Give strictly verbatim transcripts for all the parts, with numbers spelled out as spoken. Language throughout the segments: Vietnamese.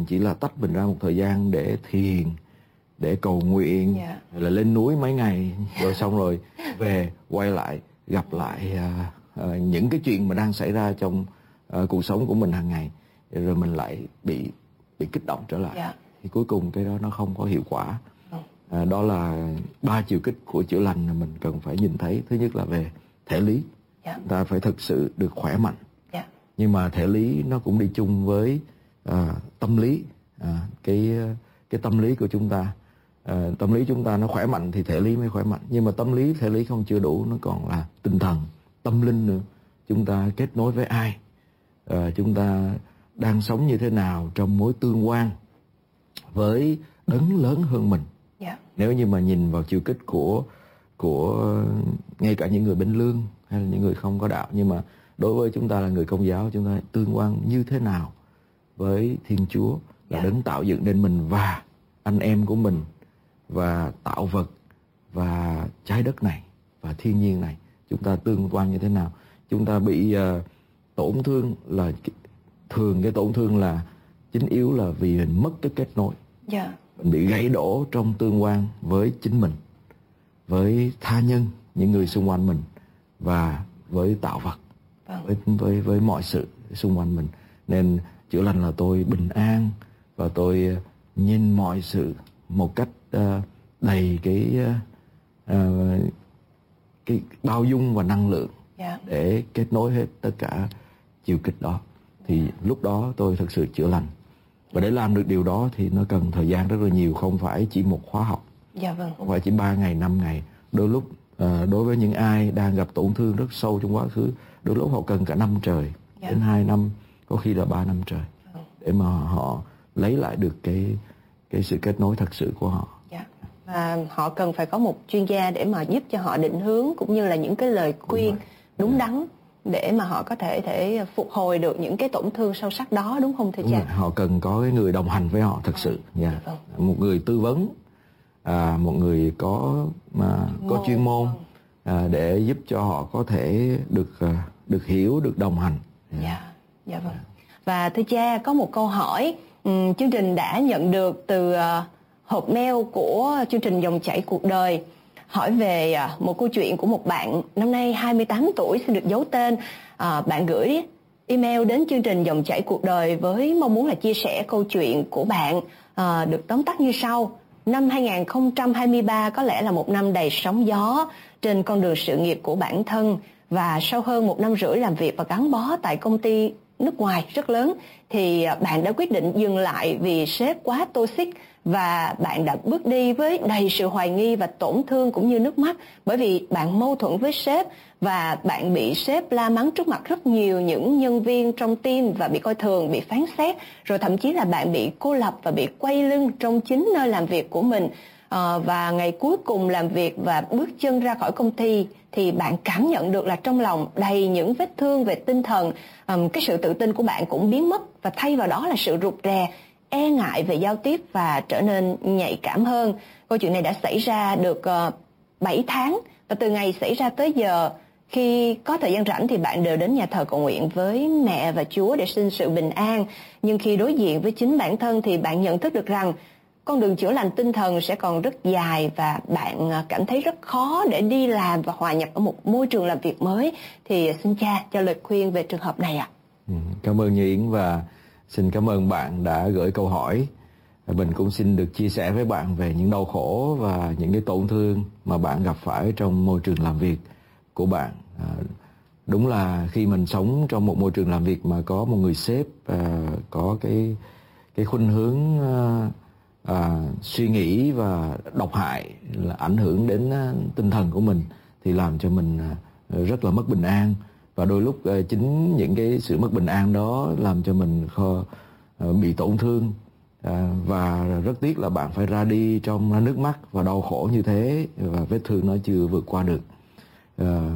chỉ là tách mình ra một thời gian để thiền, để cầu nguyện, yeah. hay là lên núi mấy ngày rồi xong rồi về quay lại gặp lại uh, uh, những cái chuyện mà đang xảy ra trong uh, cuộc sống của mình hàng ngày, rồi mình lại bị bị kích động trở lại, yeah. thì cuối cùng cái đó nó không có hiệu quả. uh, đó là ba chiều kích của chữa lành mà mình cần phải nhìn thấy. Thứ nhất là về thể lý, yeah. ta phải thực sự được khỏe mạnh, yeah. nhưng mà thể lý nó cũng đi chung với uh, tâm lý. uh, cái cái tâm lý của chúng ta, uh, tâm lý chúng ta nó khỏe mạnh thì thể lý mới khỏe mạnh, nhưng mà tâm lý thể lý không chưa đủ, nó còn là tinh thần, tâm linh nữa. Chúng ta kết nối với ai, uh, chúng ta đang sống như thế nào trong mối tương quan với đấng lớn hơn mình. Yeah. Nếu như mà nhìn vào chiều kích của của ngay cả những người bên lương hay là những người không có đạo, nhưng mà đối với chúng ta là người Công giáo, chúng ta tương quan như thế nào với Thiên Chúa là yeah. đấng tạo dựng nên mình và anh em của mình và tạo vật và trái đất này và thiên nhiên này, chúng ta tương quan như thế nào. Chúng ta bị uh, tổn thương là thường cái tổn thương là chính yếu là vì mình mất cái kết nối. Yeah. Mình bị gãy đổ trong tương quan với chính mình, với tha nhân, những người xung quanh mình và với tạo vật, vâng. với, với, với mọi sự xung quanh mình. Nên chữa lành là tôi bình an và tôi nhìn mọi sự một cách uh, đầy cái, uh, cái bao dung và năng lượng, yeah. để kết nối hết tất cả chiều kích đó. Thì lúc đó tôi thực sự chữa lành. Và để làm được điều đó thì nó cần thời gian rất là nhiều, không phải chỉ một khóa học, dạ vâng. không phải chỉ ba ngày, năm ngày. Đôi lúc uh, đối với những ai đang gặp tổn thương rất sâu trong quá khứ, đôi lúc họ cần cả năm trời, dạ. đến hai năm, có khi là ba năm trời, vâng. để mà họ lấy lại được cái cái sự kết nối thật sự của họ. Dạ. Và họ cần phải có một chuyên gia để mà giúp cho họ định hướng, cũng như là những cái lời khuyên đúng, đúng đắn, để mà họ có thể thể phục hồi được những cái tổn thương sâu sắc đó, đúng không thưa cha? Họ cần có cái người đồng hành với họ thật sự, yeah. dạ, vâng. một người tư vấn, à, một người có mà có môn. chuyên môn, à, để giúp cho họ có thể được được hiểu, được đồng hành. Yeah. Dạ, dạ vâng. Và thưa cha, có một câu hỏi um, chương trình đã nhận được từ uh, hộp mail của chương trình Dòng Chảy Cuộc Đời, hỏi về uh, một câu chuyện của một bạn năm nay hai mươi tám tuổi, xin được giấu tên. Uh, bạn gửi email đến chương trình Dòng Chảy Cuộc Đời với mong muốn là chia sẻ câu chuyện của bạn, uh, được tóm tắt như sau. Năm hai không hai ba có lẽ là một năm đầy sóng gió trên con đường sự nghiệp của bản thân, và sau hơn một năm rưỡi làm việc và gắn bó tại công ty nước ngoài rất lớn thì bạn đã quyết định dừng lại vì sếp quá toxic, và bạn đã bước đi với đầy sự hoài nghi và tổn thương cũng như nước mắt, bởi vì bạn mâu thuẫn với sếp và bạn bị sếp la mắng trước mặt rất nhiều những nhân viên trong team và bị coi thường, bị phán xét, rồi thậm chí là bạn bị cô lập và bị quay lưng trong chính nơi làm việc của mình. À, và ngày cuối cùng làm việc và bước chân ra khỏi công ty thì bạn cảm nhận được là trong lòng đầy những vết thương về tinh thần. um, cái sự tự tin của bạn cũng biến mất, và thay vào đó là sự rụt rè, e ngại về giao tiếp và trở nên nhạy cảm hơn. Câu chuyện này đã xảy ra được uh, bảy tháng, và từ ngày xảy ra tới giờ, khi có thời gian rảnh thì bạn đều đến nhà thờ cầu nguyện với mẹ và Chúa để xin sự bình an. Nhưng khi đối diện với chính bản thân thì bạn nhận thức được rằng con đường chữa lành tinh thần sẽ còn rất dài, và bạn cảm thấy rất khó để đi làm và hòa nhập ở một môi trường làm việc mới. Thì xin cha cho lời khuyên về trường hợp này ạ. Ừ, cảm ơn Như Yến, và xin cảm ơn bạn đã gửi câu hỏi. Mình cũng xin được chia sẻ với bạn về những đau khổ và những cái tổn thương mà bạn gặp phải trong môi trường làm việc của bạn. À, đúng là khi mình sống trong một môi trường làm việc mà có một người sếp à, có cái cái khuynh hướng à, à, suy nghĩ và độc hại, là ảnh hưởng đến à, tinh thần của mình, thì làm cho mình à, rất là mất bình an. Và đôi lúc à, chính những cái sự mất bình an đó làm cho mình kho, à, bị tổn thương. À, và rất tiếc là bạn phải ra đi trong nước mắt và đau khổ như thế, và vết thương nó chưa vượt qua được. À,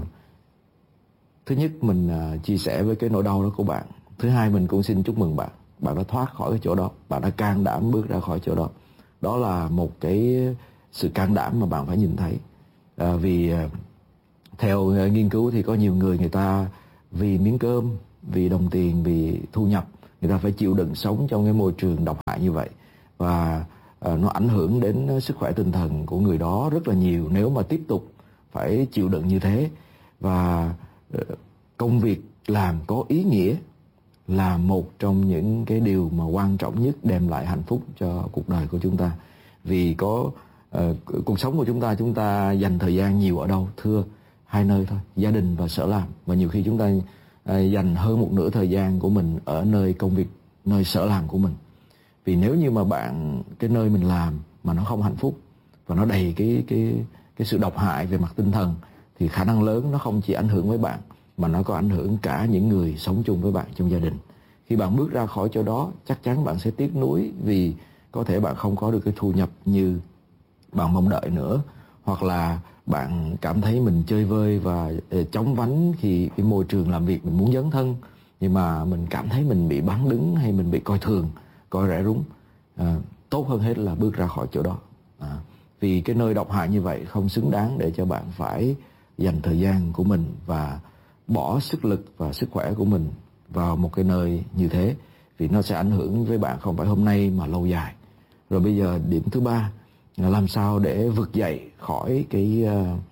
thứ nhất mình à, chia sẻ với cái nỗi đau đó của bạn. Thứ hai mình cũng xin chúc mừng bạn, bạn đã thoát khỏi cái chỗ đó, bạn đã can đảm bước ra khỏi chỗ đó. Đó là một cái sự can đảm mà bạn phải nhìn thấy. À, vì à, theo nghiên cứu thì có nhiều người người ta vì miếng cơm, vì đồng tiền, vì thu nhập, người ta phải chịu đựng sống trong cái môi trường độc hại như vậy, và uh, nó ảnh hưởng đến sức khỏe tinh thần của người đó rất là nhiều nếu mà tiếp tục phải chịu đựng như thế. Và uh, công việc làm có ý nghĩa là một trong những cái điều mà quan trọng nhất đem lại hạnh phúc cho cuộc đời của chúng ta. Vì có uh, cuộc sống của chúng ta, chúng ta dành thời gian nhiều ở đâu? Thưa, hai nơi thôi, gia đình và sở làm. Và nhiều khi chúng ta uh, dành hơn một nửa thời gian của mình ở nơi công việc, nơi sở làm của mình. Vì nếu như mà bạn, cái nơi mình làm mà nó không hạnh phúc và nó đầy cái cái cái sự độc hại về mặt tinh thần, thì khả năng lớn nó không chỉ ảnh hưởng với bạn mà nó có ảnh hưởng cả những người sống chung với bạn trong gia đình. Khi bạn bước ra khỏi chỗ đó, chắc chắn bạn sẽ tiếc nuối vì có thể bạn không có được cái thu nhập như bạn mong đợi nữa, hoặc là bạn cảm thấy mình chơi vơi và chóng vánh khi cái môi trường làm việc mình muốn dấn thân, nhưng mà mình cảm thấy mình bị bán đứng hay mình bị coi thường, coi rẻ rúng. À, tốt hơn hết là bước ra khỏi chỗ đó. À, vì cái nơi độc hại như vậy không xứng đáng để cho bạn phải dành thời gian của mình và bỏ sức lực và sức khỏe của mình vào một cái nơi như thế, vì nó sẽ ảnh hưởng với bạn không phải hôm nay mà lâu dài. Rồi bây giờ điểm thứ ba là làm sao để vực dậy khỏi cái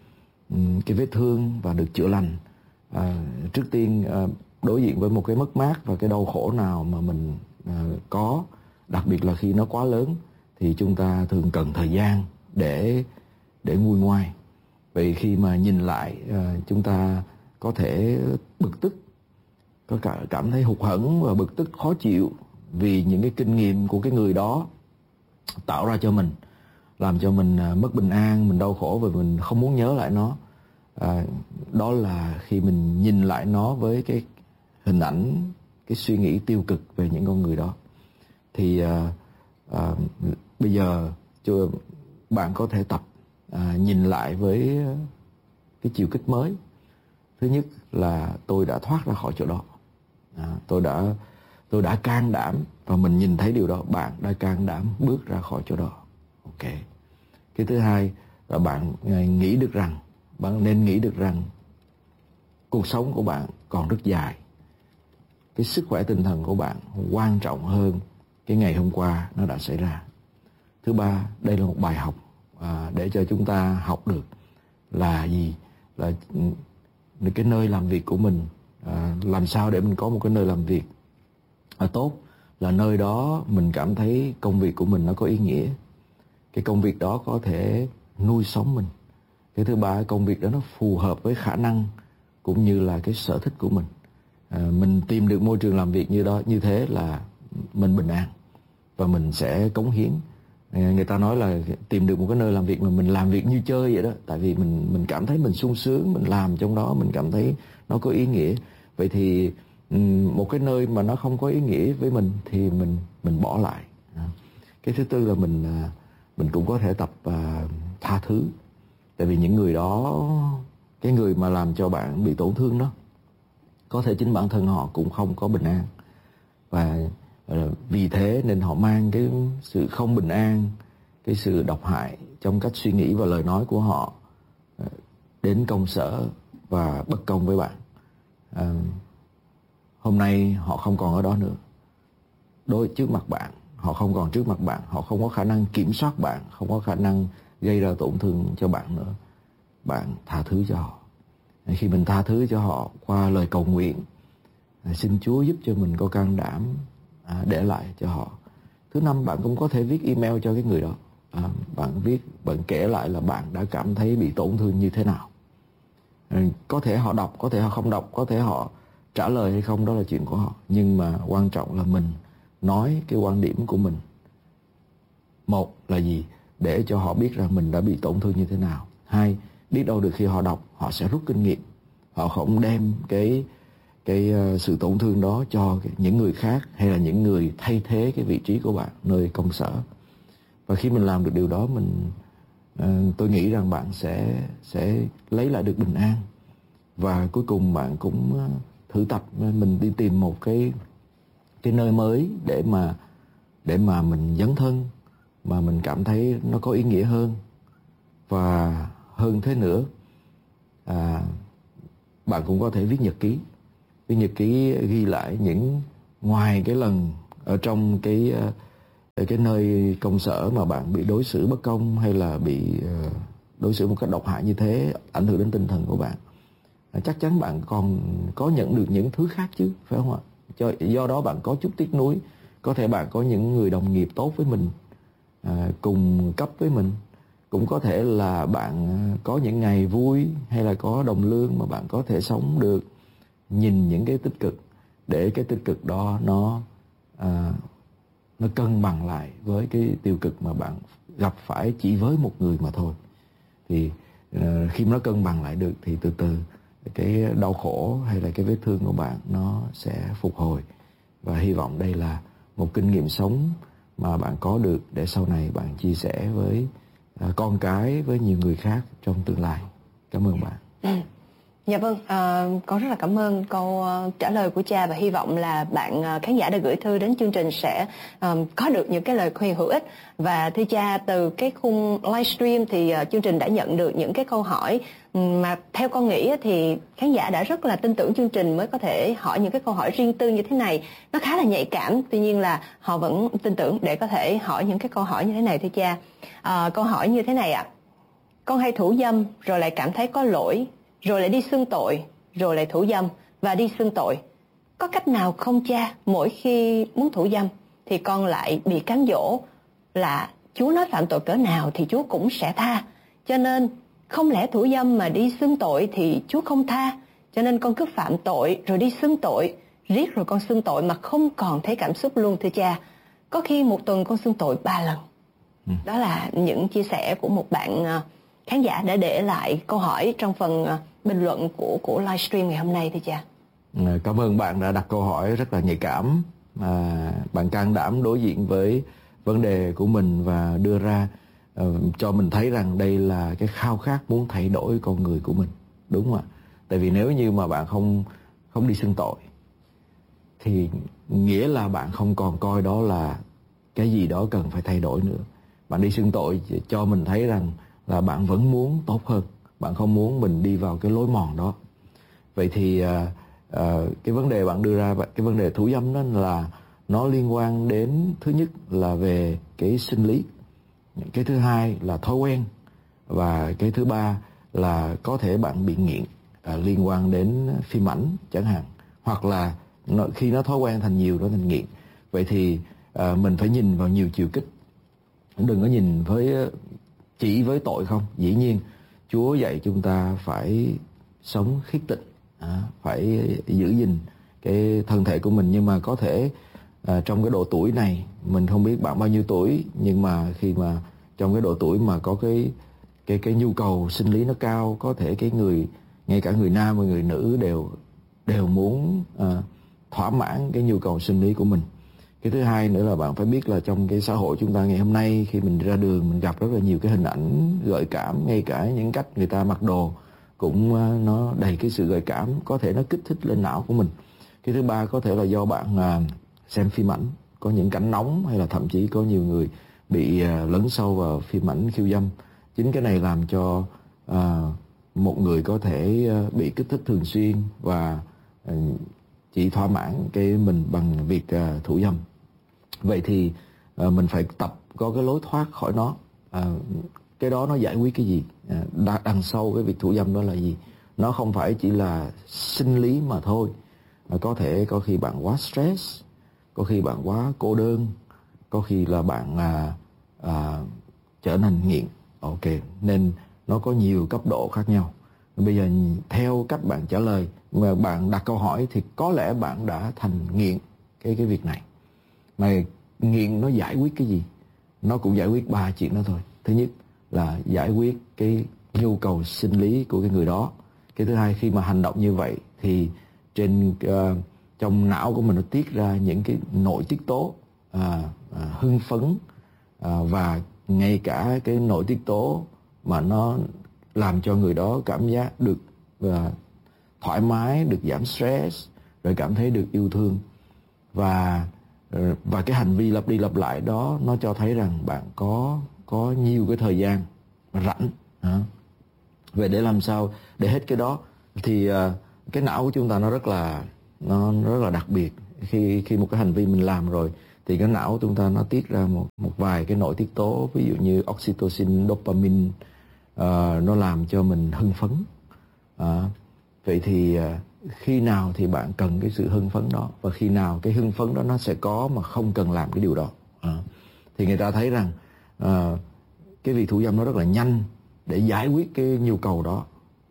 cái vết thương và được chữa lành. À, trước tiên à, đối diện với một cái mất mát và cái đau khổ nào mà mình à, có, đặc biệt là khi nó quá lớn, thì chúng ta thường cần thời gian để để nguôi ngoai. Vậy khi mà nhìn lại, à, chúng ta có thể bực tức, có cả cảm thấy hụt hẫng và bực tức khó chịu vì những cái kinh nghiệm của cái người đó tạo ra cho mình, làm cho mình mất bình an, mình đau khổ và mình không muốn nhớ lại nó. À, đó là khi mình nhìn lại nó với cái hình ảnh, cái suy nghĩ tiêu cực về những con người đó. Thì à, à, bây giờ cho bạn có thể tập à, nhìn lại với cái chiều kích mới. Thứ nhất là tôi đã thoát ra khỏi chỗ đó. À, tôi đã tôi đã can đảm, và mình nhìn thấy điều đó, bạn đã can đảm bước ra khỏi chỗ đó. Ok. Cái thứ hai là bạn nghĩ được rằng, bạn nên nghĩ được rằng cuộc sống của bạn còn rất dài. Cái sức khỏe tinh thần của bạn quan trọng hơn cái ngày hôm qua nó đã xảy ra. Thứ ba, đây là một bài học à, để cho chúng ta học được là gì? Là cái nơi làm việc của mình, à, làm sao để mình có một cái nơi làm việc à, tốt, là nơi đó mình cảm thấy công việc của mình nó có ý nghĩa. Cái công việc đó có thể nuôi sống mình. Cái thứ ba, công việc đó nó phù hợp với khả năng cũng như là cái sở thích của mình. À, mình tìm được môi trường làm việc như đó, như thế là mình bình an và mình sẽ cống hiến. À, người ta nói là tìm được một cái nơi làm việc mà mình làm việc như chơi vậy đó, tại vì mình mình cảm thấy mình sung sướng, mình làm trong đó mình cảm thấy nó có ý nghĩa. Vậy thì một cái nơi mà nó không có ý nghĩa với mình thì mình mình bỏ lại. À, cái thứ tư là mình mình cũng có thể tập uh, tha thứ. Tại vì những người đó, cái người mà làm cho bạn bị tổn thương đó, có thể chính bản thân họ cũng không có bình an. Và uh, vì thế nên họ mang cái sự không bình an, cái sự độc hại trong cách suy nghĩ và lời nói của họ uh, đến công sở và bất công với bạn. Uh, hôm nay họ không còn ở đó nữa. Đối trước mặt bạn, họ không còn trước mặt bạn, họ không có khả năng kiểm soát bạn, không có khả năng gây ra tổn thương cho bạn nữa. Bạn tha thứ cho họ. Khi mình tha thứ cho họ qua lời cầu nguyện, xin Chúa giúp cho mình có can đảm để lại cho họ. Thứ năm, bạn cũng có thể viết email cho cái người đó. À, bạn viết, bạn kể lại là bạn đã cảm thấy bị tổn thương như thế nào. À, có thể họ đọc, có thể họ không đọc, có thể họ trả lời hay không, đó là chuyện của họ. Nhưng mà quan trọng là mình nói cái quan điểm của mình. Một là gì? Để cho họ biết rằng mình đã bị tổn thương như thế nào. Hai, biết đâu được khi họ đọc, họ sẽ rút kinh nghiệm. Họ không đem cái cái uh, sự tổn thương đó cho những người khác, hay là những người thay thế cái vị trí của bạn nơi công sở. Và khi mình làm được điều đó, mình uh, tôi nghĩ rằng bạn sẽ sẽ lấy lại được bình an. Và cuối cùng bạn cũng uh, thử tập mình đi tìm một cái cái nơi mới để mà để mà mình dấn thân, mà mình cảm thấy nó có ý nghĩa hơn. Và hơn thế nữa, à, bạn cũng có thể viết nhật ký. Viết nhật ký ghi lại những ngoài cái lần ở trong cái cái nơi công sở mà bạn bị đối xử bất công hay là bị đối xử một cách độc hại như thế, ảnh hưởng đến tinh thần của bạn, chắc chắn bạn còn có nhận được những thứ khác chứ, phải không ạ? Do, do đó bạn có chút tiếc nuối. Có thể bạn có những người đồng nghiệp tốt với mình, à, cùng cấp với mình. Cũng có thể là bạn có những ngày vui hay là có đồng lương mà bạn có thể sống được. Nhìn những cái tích cực để cái tích cực đó nó à, nó cân bằng lại với cái tiêu cực mà bạn gặp phải chỉ với một người mà thôi. Thì à, khi nó cân bằng lại được thì từ từ cái đau khổ hay là cái vết thương của bạn nó sẽ phục hồi. Và hy vọng đây là một kinh nghiệm sống mà bạn có được để sau này bạn chia sẻ với uh, con cái, với nhiều người khác trong tương lai. Cảm ơn bạn. Ừ. Dạ vâng, à, con rất là cảm ơn câu uh, trả lời của cha, và hy vọng là bạn uh, khán giả đã gửi thư đến chương trình sẽ um, có được những cái lời khuyên hữu ích. Và thưa cha, từ cái khung livestream thì uh, chương trình đã nhận được những cái câu hỏi mà theo con nghĩ thì khán giả đã rất là tin tưởng chương trình mới có thể hỏi những cái câu hỏi riêng tư như thế này. Nó khá là nhạy cảm, tuy nhiên là họ vẫn tin tưởng để có thể hỏi những cái câu hỏi như thế này. Thưa cha, à, câu hỏi như thế này ạ. À. Con hay thủ dâm rồi lại cảm thấy có lỗi, rồi lại đi xưng tội, rồi lại thủ dâm và đi xưng tội. Có cách nào không cha? Mỗi khi muốn thủ dâm thì con lại bị cám dỗ là Chúa nói phạm tội cỡ nào thì Chúa cũng sẽ tha. Cho nên không lẽ thủ dâm mà đi xưng tội thì Chúa không tha. Cho nên con cứ phạm tội rồi đi xưng tội, riết rồi con xưng tội mà không còn thấy cảm xúc luôn thưa cha. Có khi một tuần con xưng tội ba lần. Ừ. Đó là những chia sẻ của một bạn khán giả đã để lại câu hỏi trong phần bình luận của của livestream ngày hôm nay thưa cha. Cảm ơn bạn đã đặt câu hỏi rất là nhạy cảm. À, bạn can đảm đối diện với vấn đề của mình và đưa ra uh, cho mình thấy rằng đây là cái khao khát muốn thay đổi con người của mình, đúng không ạ? Tại vì nếu như mà bạn không không đi xưng tội thì nghĩa là bạn không còn coi đó là cái gì đó cần phải thay đổi nữa. Bạn đi xưng tội cho mình thấy rằng là bạn vẫn muốn tốt hơn, bạn không muốn mình đi vào cái lối mòn đó. Vậy thì uh, uh, cái vấn đề bạn đưa ra, cái vấn đề thủ dâm đó là nó liên quan đến, thứ nhất là về cái sinh lý, cái thứ hai là thói quen, và cái thứ ba là có thể bạn bị nghiện à, liên quan đến phim ảnh chẳng hạn, hoặc là nó, khi nó thói quen thành nhiều nó thành nghiện. Vậy thì à, mình phải nhìn vào nhiều chiều kích, đừng có nhìn với chỉ với tội không. Dĩ nhiên Chúa dạy chúng ta phải sống khiết tịnh, à, phải giữ gìn cái thân thể của mình, nhưng mà có thể À, trong cái độ tuổi này, mình không biết bạn bao nhiêu tuổi, nhưng mà khi mà trong cái độ tuổi mà có cái cái cái nhu cầu sinh lý nó cao, có thể cái người, ngay cả người nam và người nữ đều đều muốn à, thỏa mãn cái nhu cầu sinh lý của mình. Cái thứ hai nữa là bạn phải biết là trong cái xã hội chúng ta ngày hôm nay, khi mình ra đường mình gặp rất là nhiều cái hình ảnh gợi cảm, ngay cả những cách người ta mặc đồ cũng à, nó đầy cái sự gợi cảm, có thể nó kích thích lên não của mình. Cái thứ ba có thể là do bạn à, xem phim ảnh, có những cảnh nóng, hay là thậm chí có nhiều người bị uh, lấn sâu vào phim ảnh khiêu dâm. Chính cái này làm cho uh, một người có thể uh, bị kích thích thường xuyên và uh, chỉ thỏa mãn cái mình bằng việc uh, thủ dâm. Vậy thì uh, mình phải tập có cái lối thoát khỏi nó. Uh, cái đó nó giải quyết cái gì? Uh, đằng sau cái việc thủ dâm đó là gì? Nó không phải chỉ là sinh lý mà thôi. Uh, có thể có khi bạn quá stress, có khi bạn quá cô đơn, có khi là bạn à, à, trở nên nghiện. Ok, nên nó có nhiều cấp độ khác nhau. Bây giờ theo cách bạn trả lời, mà bạn đặt câu hỏi thì có lẽ bạn đã thành nghiện cái cái việc này. Mà nghiện nó giải quyết cái gì? Nó cũng giải quyết ba chuyện đó thôi. Thứ nhất là giải quyết cái nhu cầu sinh lý của cái người đó. Cái thứ hai, khi mà hành động như vậy thì trên uh, trong não của mình nó tiết ra những cái nội tiết tố à, à, hưng phấn à, và ngay cả cái nội tiết tố mà nó làm cho người đó cảm giác được à, thoải mái, được giảm stress, rồi cảm thấy được yêu thương. Và và cái hành vi lặp đi lặp lại đó nó cho thấy rằng bạn có có nhiều cái thời gian rảnh. À. Vậy để làm sao để hết cái đó thì à, cái não của chúng ta nó rất là nó rất là đặc biệt. khi khi một cái hành vi mình làm rồi thì cái não chúng ta nó tiết ra một một vài cái nội tiết tố, ví dụ như oxytocin, dopamine, uh, nó làm cho mình hưng phấn. Uh, vậy thì uh, khi nào thì bạn cần cái sự hưng phấn đó, và khi nào cái hưng phấn đó nó sẽ có mà không cần làm cái điều đó. Uh, thì người ta thấy rằng uh, cái việc thủ dâm nó rất là nhanh để giải quyết cái nhu cầu đó,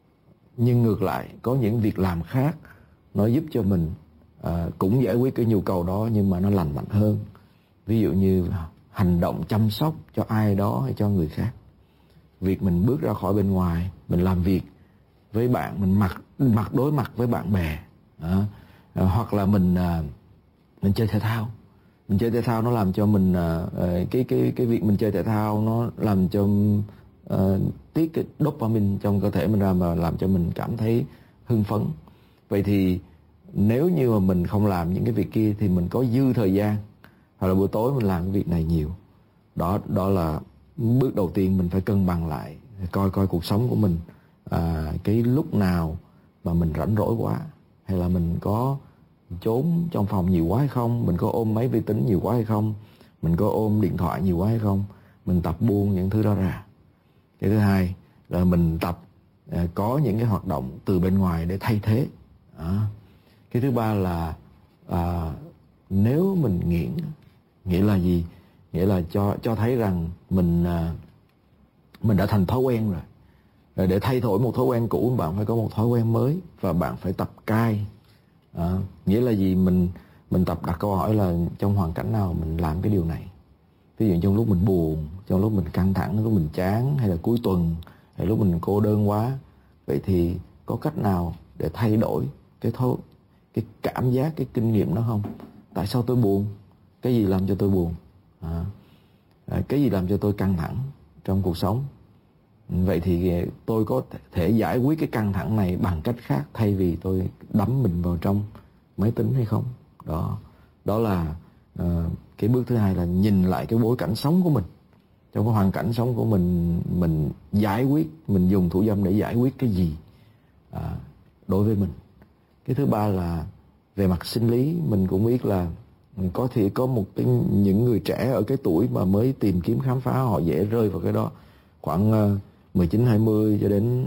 nhưng ngược lại có những việc làm khác nó giúp cho mình À, cũng giải quyết cái nhu cầu đó nhưng mà nó lành mạnh hơn. Ví dụ như hành động chăm sóc cho ai đó hay cho người khác, việc mình bước ra khỏi bên ngoài, mình làm việc với bạn, mình mặt mặt đối mặt với bạn bè, à, à, hoặc là mình à, mình chơi thể thao. Mình chơi thể thao nó làm cho mình à, cái cái cái việc mình chơi thể thao nó làm cho à, tiết cái dopamine trong cơ thể mình ra và làm cho mình cảm thấy hưng phấn. Vậy thì nếu như mà mình không làm những cái việc kia thì mình có dư thời gian, hoặc là buổi tối mình làm cái việc này nhiều. Đó đó là bước đầu tiên, mình phải cân bằng lại, coi coi cuộc sống của mình, à, cái lúc nào mà mình rảnh rỗi quá, hay là mình có trốn trong phòng nhiều quá hay không, mình có ôm máy vi tính nhiều quá hay không, mình có ôm điện thoại nhiều quá hay không. Mình tập buông những thứ đó ra. Cái thứ hai là mình tập à, có những cái hoạt động từ bên ngoài để thay thế. À. Cái thứ ba là à, nếu mình nghiện, nghĩa là gì? Nghĩa là cho cho thấy rằng mình à, mình đã thành thói quen rồi. Rồi để thay đổi một thói quen cũ, bạn phải có một thói quen mới và bạn phải tập cai. À, nghĩa là gì? Mình mình tập đặt câu hỏi là trong hoàn cảnh nào mình làm cái điều này. Ví dụ trong lúc mình buồn, trong lúc mình căng thẳng, lúc mình chán, hay là cuối tuần, hay lúc mình cô đơn quá. Vậy thì có cách nào để thay đổi cái thói cái cảm giác, cái kinh nghiệm đó không? Tại sao tôi buồn? Cái gì làm cho tôi buồn? À, cái gì làm cho tôi căng thẳng trong cuộc sống? Vậy thì tôi có thể giải quyết cái căng thẳng này bằng cách khác thay vì tôi đắm mình vào trong máy tính hay không? Đó, đó là uh, cái bước thứ hai, là nhìn lại cái bối cảnh sống của mình. Trong cái hoàn cảnh sống của mình, mình giải quyết, mình dùng thủ dâm để giải quyết cái gì uh, đối với mình. Cái thứ ba là về mặt sinh lý, mình cũng biết là có thể có một cái, những người trẻ ở cái tuổi mà mới tìm kiếm khám phá, họ dễ rơi vào cái đó. Khoảng uh, mười chín hai mươi cho đến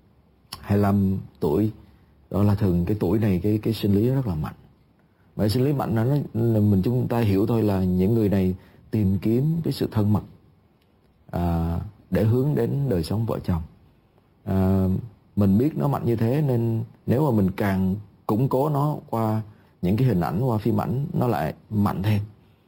hai mươi lăm tuổi, đó là thường cái tuổi này cái cái sinh lý rất là mạnh. Và sinh lý mạnh đó, nó mình chúng ta hiểu thôi là những người này tìm kiếm cái sự thân mật à, để hướng đến đời sống vợ chồng. À, mình biết nó mạnh như thế nên nếu mà mình càng củng cố nó qua những cái hình ảnh, qua phim ảnh, nó lại mạnh thêm.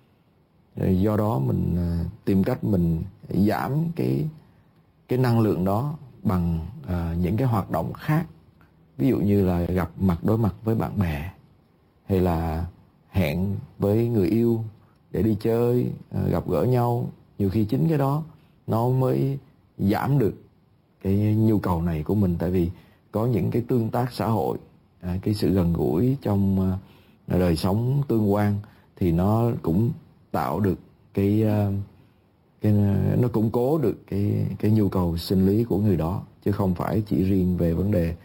Rồi do đó mình uh, tìm cách mình giảm cái cái năng lượng đó bằng uh, những cái hoạt động khác. Ví dụ như là gặp mặt đối mặt với bạn bè, hay là hẹn với người yêu để đi chơi, uh, gặp gỡ nhau. Nhiều khi chính cái đó nó mới giảm được cái nhu cầu này của mình. Tại vì có những cái tương tác xã hội, à, cái sự gần gũi trong uh, đời sống tương quan thì nó cũng tạo được cái, uh, cái nó củng cố được cái cái nhu cầu sinh lý của người đó, chứ không phải chỉ riêng về vấn đề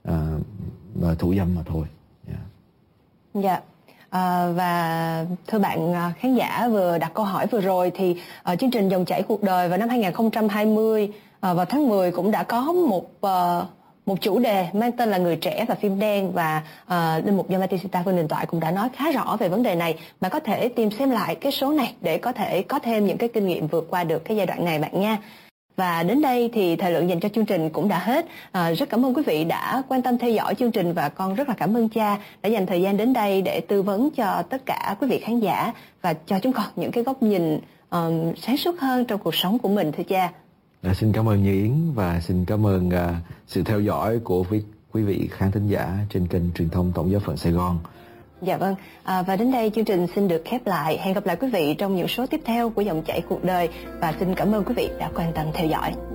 uh, thủ dâm mà thôi. Dạ. Yeah. Yeah. À, và thưa bạn khán giả vừa đặt câu hỏi vừa rồi thì uh, chương trình Dòng chảy cuộc đời vào năm hai không hai không, uh, vào tháng mười cũng đã có một uh, một chủ đề mang tên là Người trẻ và phim đen, và uh, Linh mục John Batista Phương Đình Toại cũng đã nói khá rõ về vấn đề này. Bạn có thể tìm xem lại cái số này để có thể có thêm những cái kinh nghiệm vượt qua được cái giai đoạn này bạn nha. Và đến đây thì thời lượng dành cho chương trình cũng đã hết. À, rất cảm ơn quý vị đã quan tâm theo dõi chương trình, và con rất là cảm ơn cha đã dành thời gian đến đây để tư vấn cho tất cả quý vị khán giả và cho chúng con những cái góc nhìn um, sáng suốt hơn trong cuộc sống của mình, thưa cha. À, xin cảm ơn Như Yến và xin cảm ơn uh, sự theo dõi của quý, quý vị khán thính giả trên kênh truyền thông Tổng giáo phận Sài Gòn. Dạ vâng, à, và đến đây chương trình xin được khép lại. Hẹn gặp lại quý vị trong những số tiếp theo của Dòng chảy cuộc đời, và xin cảm ơn quý vị đã quan tâm theo dõi.